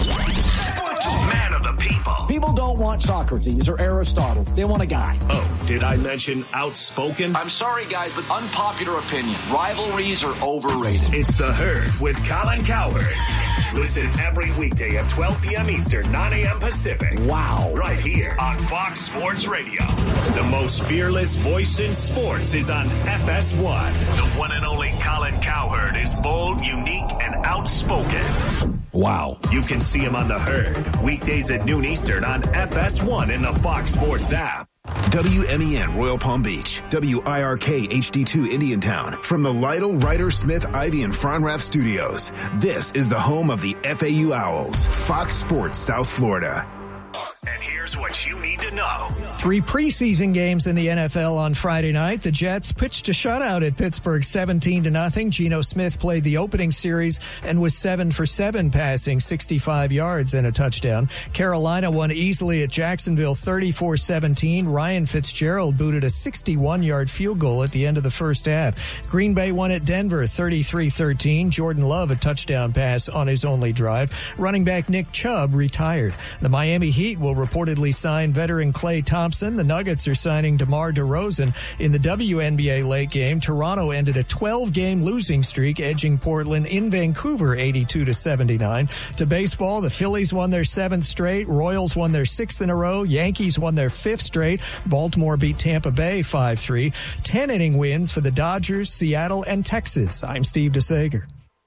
Man of the people. People don't want Socrates or Aristotle. They want a guy. Oh, did I mention outspoken? I'm sorry, guys, but unpopular opinion. Rivalries are overrated. It's the Herd with Colin Cowherd. Listen every weekday at 12 p.m. Eastern, 9 a.m. Pacific. Wow. Right here on Fox Sports Radio. The most fearless voice in sports is on FS1. The one and only Colin Cowherd is bold, unique, and outspoken. Wow. You can see him on the Herd weekdays at noon Eastern on FS1 in the Fox Sports app. WMEN Royal Palm Beach, WIRK HD2 Indiantown. From the Lytle, Ryder, Smith, Ivy, and Fronrath studios, this is the home of the FAU Owls, Fox Sports South Florida. And here's what you need to know. 3 preseason games in the NFL on Friday night. The Jets pitched a shutout at Pittsburgh 17-0. Geno Smith played the opening series and was 7 for 7 passing, 65 yards and a touchdown. Carolina won easily at Jacksonville 34-17. Ryan Fitzgerald booted a 61-yard field goal at the end of the first half. Green Bay won at Denver 33-13. Jordan Love a touchdown pass on his only drive. Running back Nick Chubb retired. The Miami Heat will reportedly sign veteran Klay Thompson. The Nuggets are signing DeMar DeRozan. In the WNBA late game, Toronto ended a 12-game losing streak, edging Portland in Vancouver 82-79. To baseball, the Phillies won their 7th straight. Royals won their 6th in a row. Yankees won their 5th straight. Baltimore beat Tampa Bay 5-3. 10-inning wins for the Dodgers, Seattle, and Texas. I'm Steve DeSager.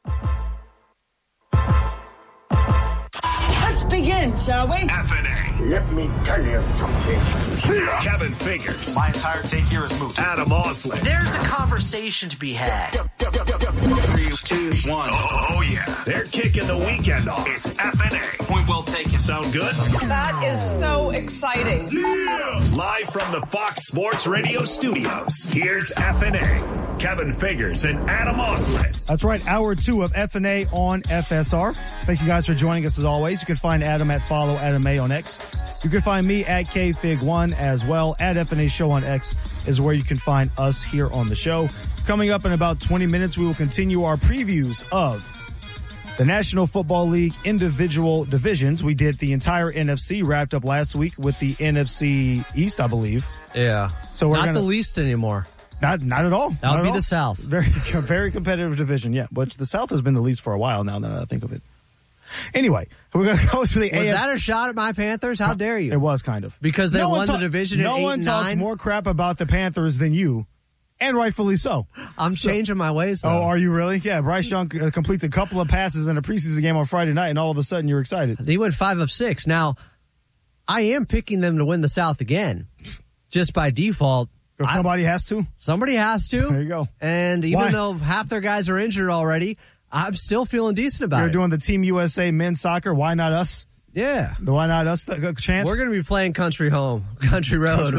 Let's begin, shall we? FNA. Let me tell you something. Kevin Figures. My entire take here is moot. Adam Osley. There's a conversation to be had. 3, 2, 1. Oh, yeah. They're kicking the weekend off. It's FNA. Point well taken. Sound good? That is so exciting. Yeah. Live from the Fox Sports Radio studios, here's FNA. Kevin Figures and Adam Osley. That's right. Hour 2 of FNA on FSR. Thank you guys for joining us as always. You can find Adam at Follow Adam A on X. You can find me at KFig1 as well. At FNA Show on X is where you can find us here on the show. Coming up in about 20 minutes, we will continue our previews of the National Football League individual divisions. We did the entire NFC, wrapped up last week with the NFC East, I believe. Yeah. So we're not the least anymore. Not at all. That would be the South. Very competitive division, yeah. But the South has been the least for a while now that I think of it. Anyway, we're going to go to the Was that a shot at my Panthers? How dare you? It was kind of. Because they won the division at 8-9? No one talks more crap about the Panthers than you, and rightfully so. I'm changing my ways, though. Oh, are you really? Yeah, Bryce Young completes a couple of passes in a preseason game on Friday night, and all of a sudden you're excited. He went 5 of 6. Now, I am picking them to win the South again, just by default. Because somebody has to? Somebody has to. There you go. And even though half their guys are injured already, I'm still feeling decent about it. You're doing the Team USA men's soccer. Why not us? Yeah. Why not us? A chance? We're going to be playing Country Road. Country Road.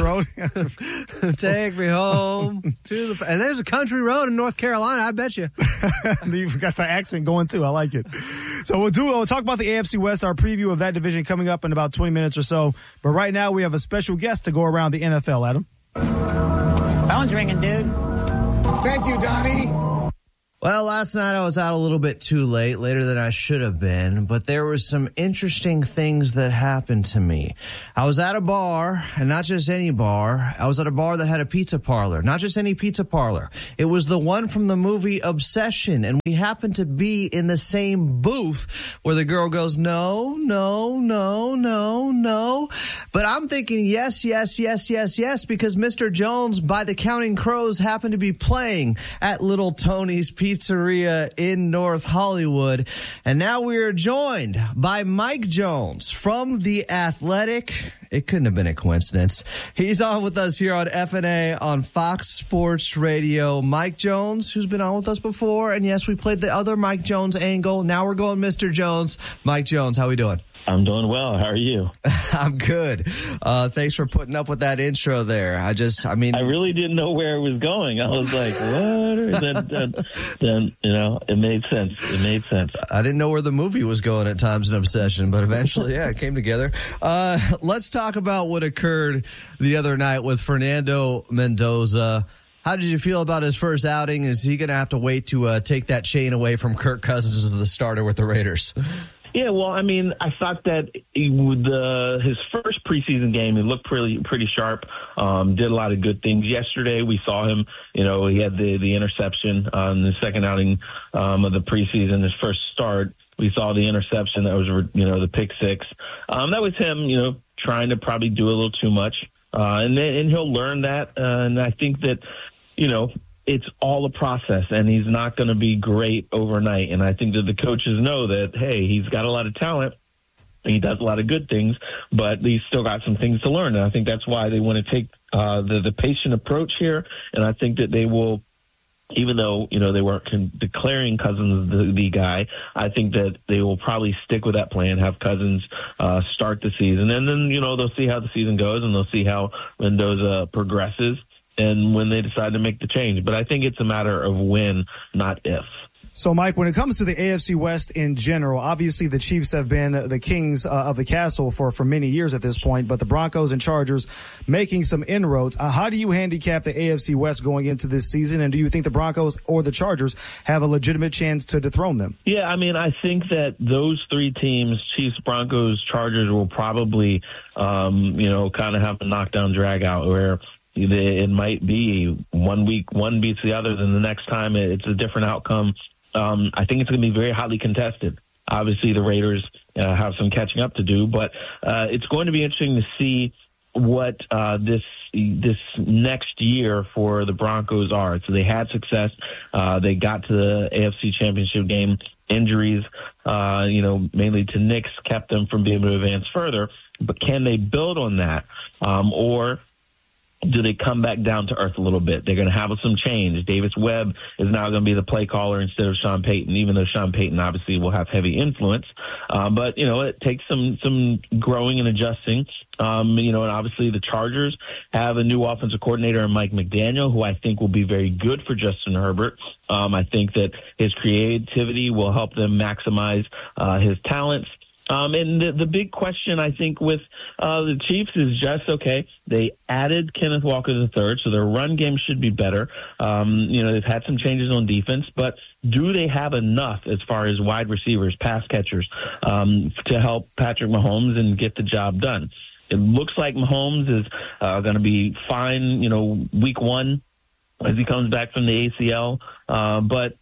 Take me home to the... And there's a country road in North Carolina, I bet you. You've got the accent going, too. I like it. So we'll talk about the AFC West, our preview of that division coming up in about 20 minutes or so. But right now, we have a special guest to go around the NFL, Adam. Phone's ringing, dude. Thank you, Donnie. Well, last night I was out a little bit too late, later than I should have been, but there were some interesting things that happened to me. I was at a bar, and not just any bar. I was at a bar that had a pizza parlor, not just any pizza parlor. It was the one from the movie Obsession, and we happened to be in the same booth where the girl goes, no, no, no, no, no. But I'm thinking yes, yes, yes, yes, yes, because Mr. Jones, by the Counting Crows, happened to be playing at Little Tony's Pizzeria in North Hollywood. And now we are joined by Mike Jones from The Athletic. It couldn't have been a coincidence. He's on with us here on FNA on Fox Sports Radio. Mike Jones, who's been on with us before. And yes, we played the other Mike Jones angle. Now we're going Mr. Jones. Mike Jones, how we doing? I'm doing well. How are you? I'm good. Thanks for putting up with that intro there. I really didn't know where it was going. I was like, what? Then, it made sense. It made sense. I didn't know where the movie was going at times in Obsession, but eventually, it came together. Let's talk about what occurred the other night with Fernando Mendoza. How did you feel about his first outing? Is he going to have to wait to take that chain away from Kirk Cousins as the starter with the Raiders? Yeah, well, I thought that his first preseason game, he looked pretty sharp, did a lot of good things. Yesterday, we saw him, he had the interception on the second outing of the preseason, his first start. We saw the interception that was, the pick six. That was him, trying to probably do a little too much. And he'll learn that. And I think that, it's all a process, and he's not going to be great overnight. And I think that the coaches know that, hey, he's got a lot of talent. He does a lot of good things, but he's still got some things to learn. And I think that's why they want to take the patient approach here. And I think that they will, even though, they weren't declaring Cousins the guy, I think that they will probably stick with that plan, have Cousins start the season. And then, they'll see how the season goes, and they'll see how Mendoza progresses, and when they decide to make the change. But I think it's a matter of when, not if. So, Mike, when it comes to the AFC West in general, obviously the Chiefs have been the kings of the castle for many years at this point, but the Broncos and Chargers making some inroads. How do you handicap the AFC West going into this season, and do you think the Broncos or the Chargers have a legitimate chance to dethrone them? Yeah, I think that those three teams, Chiefs, Broncos, Chargers, will probably, kind of have a knockdown drag out where it might be 1 week, one beats the other, then the next time it's a different outcome. I think it's going to be very hotly contested. Obviously, the Raiders have some catching up to do, but it's going to be interesting to see what this next year for the Broncos are. So they had success. They got to the AFC Championship game. Injuries, mainly to Knicks, kept them from being able to advance further. But can they build on that? Or do they come back down to earth a little bit? They're going to have some change. Davis Webb is now going to be the play caller instead of Sean Payton, even though Sean Payton obviously will have heavy influence. But, it takes some growing and adjusting. And obviously the Chargers have a new offensive coordinator in Mike McDaniel, who I think will be very good for Justin Herbert. I think that his creativity will help them maximize his talents. And the big question, I think, with the Chiefs is just, okay, they added Kenneth Walker III, so their run game should be better. They've had some changes on defense, but do they have enough as far as wide receivers, pass catchers, to help Patrick Mahomes and get the job done? It looks like Mahomes is going to be fine, week one, as he comes back from the ACL. But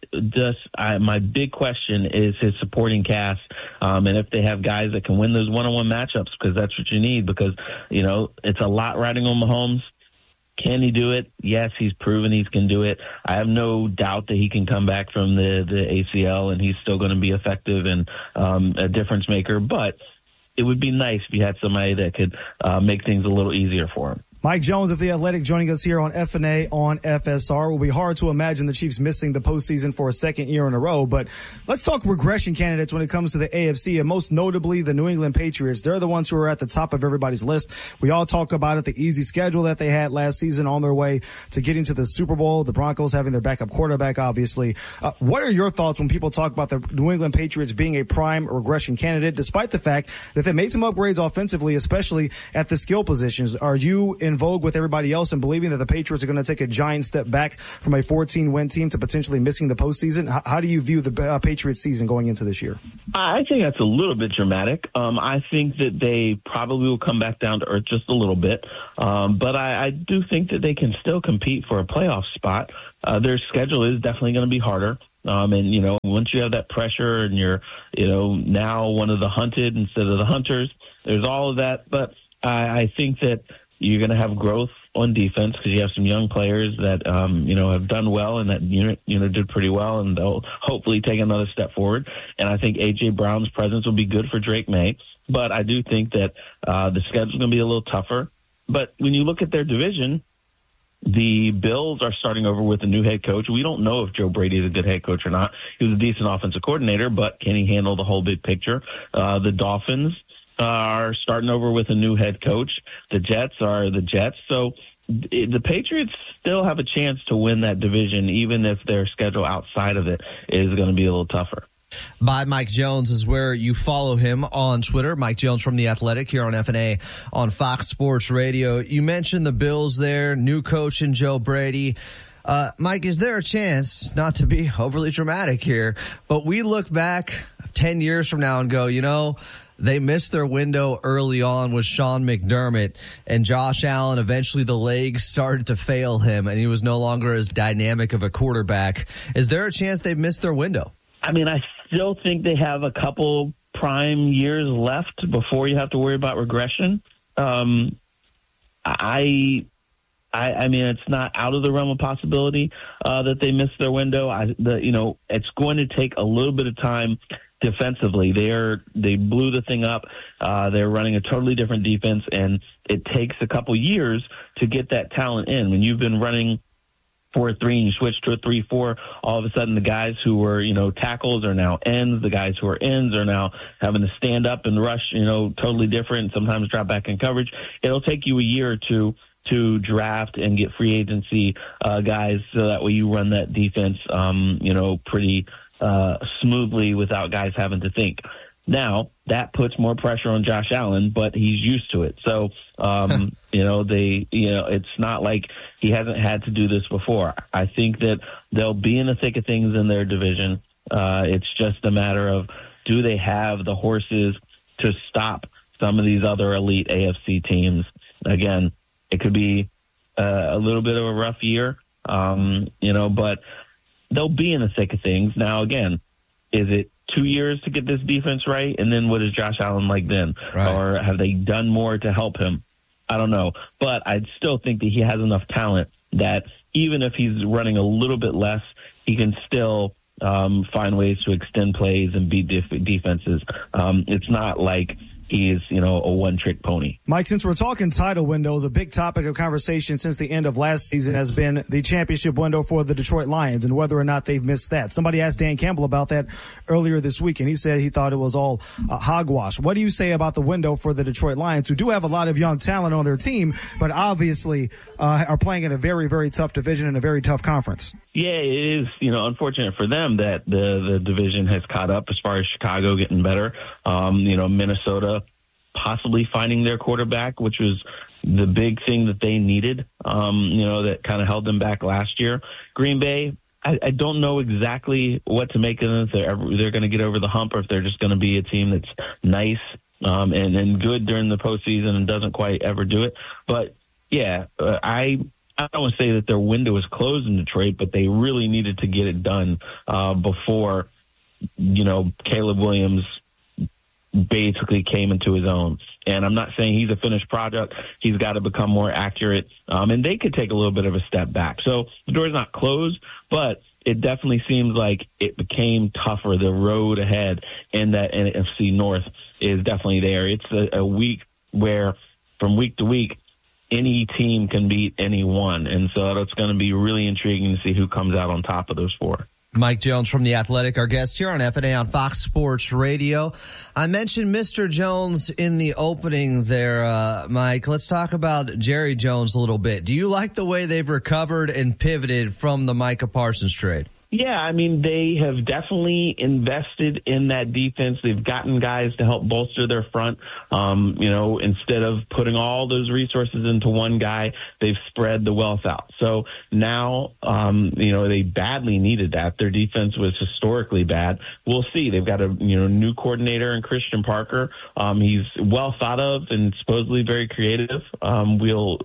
my big question is his supporting cast, and if they have guys that can win those one-on-one matchups, because that's what you need, because, it's a lot riding on Mahomes. Can he do it? Yes, he's proven he can do it. I have no doubt that he can come back from the ACL, and he's still going to be effective and a difference maker. But it would be nice if you had somebody that could make things a little easier for him. Mike Jones of The Athletic joining us here on FNA on FSR. It will be hard to imagine the Chiefs missing the postseason for a second year in a row, but let's talk regression candidates when it comes to the AFC, and most notably the New England Patriots. They're the ones who are at the top of everybody's list. We all talk about it, the easy schedule that they had last season on their way to getting to the Super Bowl, the Broncos having their backup quarterback, obviously. What are your thoughts when people talk about the New England Patriots being a prime regression candidate, despite the fact that they made some upgrades offensively, especially at the skill positions? Are you in vogue with everybody else and believing that the Patriots are going to take a giant step back from a 14-win team to potentially missing the postseason? How do you view the Patriots season going into this year? I think that's a little bit dramatic. I think that they probably will come back down to earth just a little bit. But I do think that they can still compete for a playoff spot. Their schedule is definitely going to be harder. And, you know, once you have that pressure and you're, you know, now one of the hunted instead of the hunters, there's all of that. But I think that you're going to have growth on defense because you have some young players that, you know, have done well, and that unit did pretty well, and they'll hopefully take another step forward. And I think A.J. Brown's presence will be good for Drake May. But I do think that the schedule's going to be a little tougher. But when you look at their division, the Bills are starting over with a new head coach. We don't know if Joe Brady is a good head coach or not. He was a decent offensive coordinator, but can he handle the whole big picture? The Dolphins are starting over with a new head coach. The Jets are the Jets. So the Patriots still have a chance to win that division, even if their schedule outside of it is going to be a little tougher. By Mike Jones is where you follow him on Twitter. Mike Jones from The Athletic here on FNA on Fox Sports Radio. You mentioned the Bills there, new coach in Joe Brady. Mike, is there a chance, not to be overly dramatic here, but we look back 10 years from now and go, you know, they missed their window early on with Sean McDermott, and Josh Allen, eventually the legs started to fail him, and he was no longer as dynamic of a quarterback. Is there a chance they've missed their window? I mean, I still think they have a couple prime years left before you have to worry about regression. I mean, it's not out of the realm of possibility that they missed their window. It's going to take a little bit of time defensively. They blew the thing up. They're running a totally different defense, and it takes a couple years to get that talent in. When you've been running 4-3 and you switch to a 3-4, all of a sudden the guys who were, tackles are now ends. The guys who are ends are now having to stand up and rush, totally different, sometimes drop back in coverage. It'll take you a year or two to draft and get free agency guys so that way you run that defense, pretty smoothly without guys having to think. Now, that puts more pressure on Josh Allen, but he's used to it. So, it's not like he hasn't had to do this before. I think that they'll be in the thick of things in their division. It's just a matter of, do they have the horses to stop some of these other elite AFC teams? Again, it could be a little bit of a rough year, but they'll be in the thick of things. Now, again, is it 2 years to get this defense right? And then what is Josh Allen like then? Right. Or have they done more to help him? I don't know. But I still think that he has enough talent that even if he's running a little bit less, he can still find ways to extend plays and beat defenses. It's not like he's, a one-trick pony. Mike, since we're talking title windows, a big topic of conversation since the end of last season has been the championship window for the Detroit Lions and whether or not they've missed that. Somebody asked Dan Campbell about that earlier this week, and he said he thought it was all hogwash. What do you say about the window for the Detroit Lions, who do have a lot of young talent on their team, but obviously are playing in a very, very tough division and a very tough conference? Yeah, it is, unfortunate for them that the division has caught up as far as Chicago getting better. Minnesota possibly finding their quarterback, which was the big thing that they needed, that kind of held them back last year. Green Bay, I don't know exactly what to make of them, if they're going to get over the hump or if they're just going to be a team that's nice and good during the postseason and doesn't quite ever do it. But, yeah, I don't want to say that their window is closed in Detroit, but they really needed to get it done before, Caleb Williams basically came into his own. And I'm not saying he's a finished product. He's got to become more accurate. And they could take a little bit of a step back. So the door's not closed, but it definitely seems like it became tougher. The road ahead in that NFC North is definitely there. It's a week where from week to week, any team can beat anyone. And so it's going to be really intriguing to see who comes out on top of those four. Mike Jones from The Athletic, our guest here on FNA on Fox Sports Radio. I mentioned Mr. Jones in the opening there, Mike. Let's talk about Jerry Jones a little bit. Do you like the way they've recovered and pivoted from the Micah Parsons trade? Yeah, I mean, they have definitely invested in that defense. They've gotten guys to help bolster their front. Instead of putting all those resources into one guy, they've spread the wealth out. So now, they badly needed that. Their defense was historically bad. We'll see. They've got a, new coordinator in Christian Parker. He's well thought of and supposedly very creative. We'll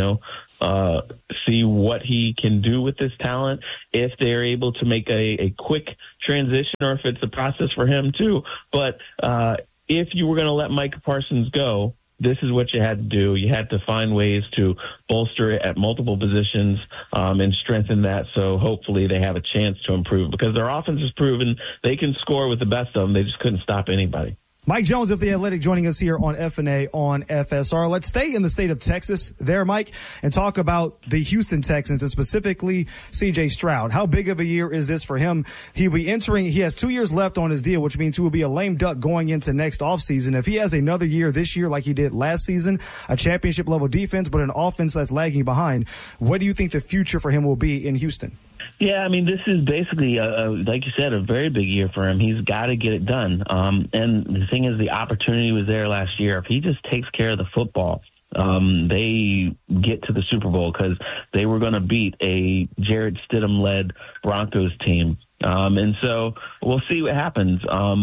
see what he can do with this talent, if they're able to make a quick transition or if it's a process for him too. But if you were going to let Micah Parsons go, this is what you had to do. You had to find ways to bolster it at multiple positions and strengthen that, so hopefully they have a chance to improve, because their offense has proven they can score with the best of them. They just couldn't stop anybody. Mike Jones of The Athletic joining us here on FNA on FSR. Let's stay in the state of Texas there, Mike, and talk about the Houston Texans and specifically C.J. Stroud. How big of a year is this for him? He has 2 years left on his deal, which means he will be a lame duck going into next offseason. If he has another year this year like he did last season, a championship level defense, but an offense that's lagging behind, what do you think the future for him will be in Houston? Yeah, I mean, this is basically, like you said, a very big year for him. He's got to get it done. And the thing is, the opportunity was there last year. If he just takes care of the football, they get to the Super Bowl, because they were going to beat a Jarrett Stidham-led Broncos team. And so we'll see what happens.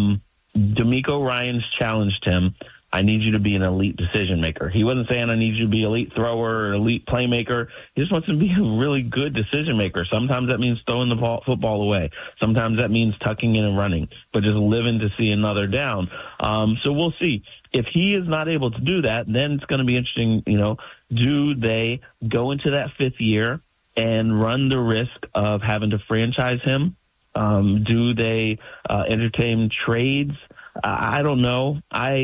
DeMeco Ryans challenged him. I need you to be an elite decision maker. He wasn't saying I need you to be elite thrower or elite playmaker. He just wants to be a really good decision maker. Sometimes that means throwing the football away. Sometimes that means tucking in and running, but just living to see another down. So we'll see. If he is not able to do that, then it's going to be interesting, do they go into that fifth year and run the risk of having to franchise him? Do they entertain trades? I don't know.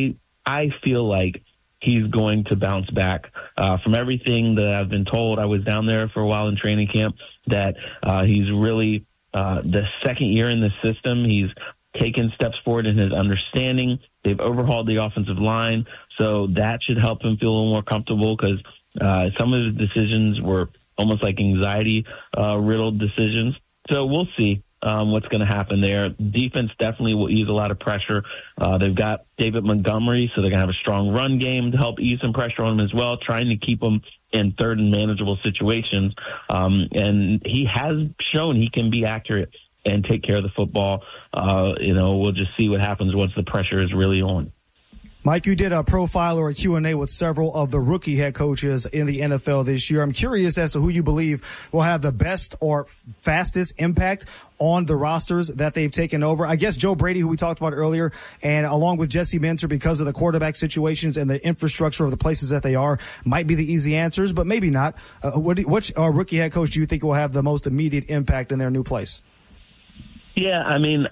I feel like he's going to bounce back. From everything that I've been told, I was down there for a while in training camp, that he's really the second year in the system. He's taken steps forward in his understanding. They've overhauled the offensive line, so that should help him feel a little more comfortable, because some of his decisions were almost like anxiety-riddled decisions. So we'll see what's going to happen there. Defense definitely will ease a lot of pressure. They've got David Montgomery, so they're going to have a strong run game to help ease some pressure on him as well, trying to keep him in third and manageable situations. And he has shown he can be accurate and take care of the football. We'll just see what happens once the pressure is really on. Mike, you did a profile or a Q&A with several of the rookie head coaches in the NFL this year. I'm curious as to who you believe will have the best or fastest impact on the rosters that they've taken over. I guess Joe Brady, who we talked about earlier, and along with Jesse Minter, because of the quarterback situations and the infrastructure of the places that they are, might be the easy answers, but maybe not. Which rookie head coach do you think will have the most immediate impact in their new place? Yeah, I mean,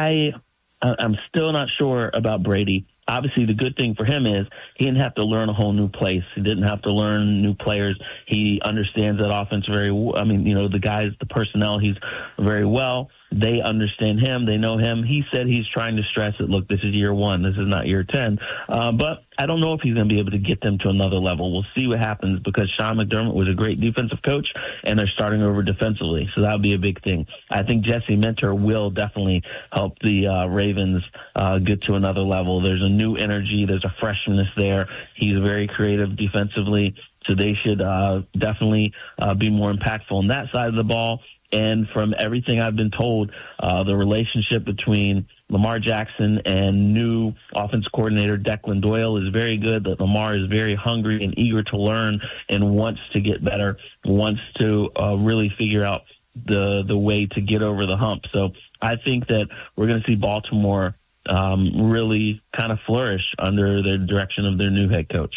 I'm still not sure about Brady. Obviously, the good thing for him is he didn't have to learn a whole new place. He didn't have to learn new players. He understands that offense the guys, the personnel, he's very well. They understand him. They know him. He said he's trying to stress it. Look, this is year 1. This is not year 10. But I don't know if he's going to be able to get them to another level. We'll see what happens, because Sean McDermott was a great defensive coach, and they're starting over defensively. So that'll be a big thing. I think Jesse Minter will definitely help the Ravens get to another level. There's a new energy. There's a freshness there. He's very creative defensively. So they should definitely be more impactful on that side of the ball. And from everything I've been told, the relationship between Lamar Jackson and new offense coordinator Declan Doyle is very good. That Lamar is very hungry and eager to learn and wants to get better, wants to really figure out the way to get over the hump. So I think that we're going to see Baltimore really kind of flourish under the direction of their new head coach.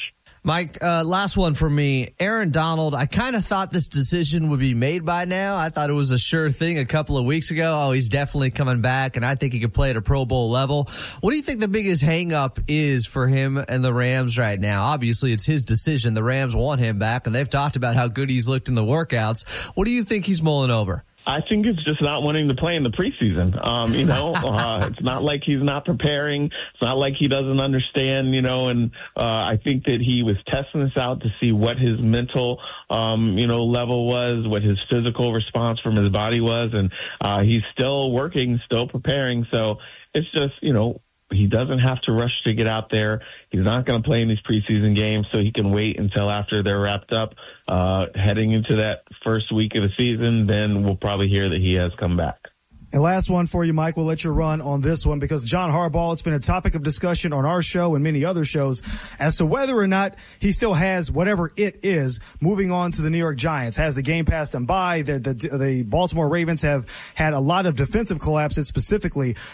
Mike, last one for me. Aaron Donald, I kind of thought this decision would be made by now. I thought it was a sure thing a couple of weeks ago. Oh, he's definitely coming back, and I think he could play at a Pro Bowl level. What do you think the biggest hang-up is for him and the Rams right now? Obviously, it's his decision. The Rams want him back, and they've talked about how good he's looked in the workouts. What do you think he's mulling over? I think it's just not wanting to play in the preseason. It's not like he's not preparing. It's not like he doesn't understand, and I think that he was testing this out to see what his mental, level was, what his physical response from his body was. And he's still working, still preparing. So it's just, he doesn't have to rush to get out there. He's not going to play in these preseason games, so he can wait until after they're wrapped up, heading into that first week of the season. Then we'll probably hear that he has come back. And last one for you, Mike. We'll let you run on this one because John Harbaugh, it's been a topic of discussion on our show and many other shows as to whether or not he still has whatever it is moving on to the New York Giants. Has the game passed him by? The Baltimore Ravens have had a lot of defensive collapses, specifically